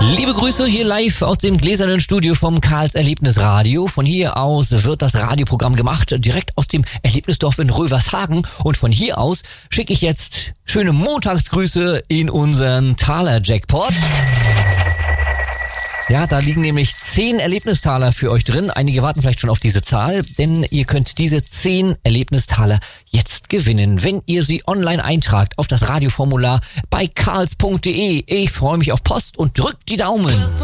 Liebe Grüße hier live aus dem gläsernen Studio vom Karls Erlebnisradio. Von hier aus wird das Radioprogramm gemacht, direkt aus dem Erlebnisdorf in Rövershagen. Und von hier aus schicke ich jetzt schöne Montagsgrüße in unseren Taler-Jackpot. Ja, da liegen nämlich 10 Erlebnistaler für euch drin. Einige warten vielleicht schon auf diese Zahl, denn ihr könnt diese 10 Erlebnistaler jetzt gewinnen, wenn ihr sie online eintragt auf das Radioformular bei karls.de. Ich freue mich auf Post und drückt die Daumen.